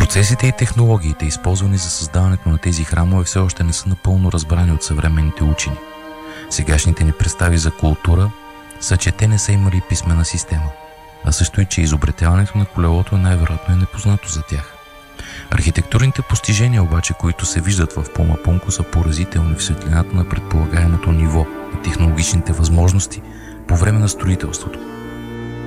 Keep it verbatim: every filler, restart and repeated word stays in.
Процесите и технологиите, използвани за създаването на тези храмове, все още не са напълно разбрани от съвременните учени. Сегашните ни представи за култура са, че те не са имали писмена система, а също и, че изобретяването на колелото е най-вероятно е непознато за тях. Архитектурните постижения обаче, които се виждат в Пума-Пунко, са поразителни в светлината на предполагаемото ниво на технологичните възможности по време на строителството.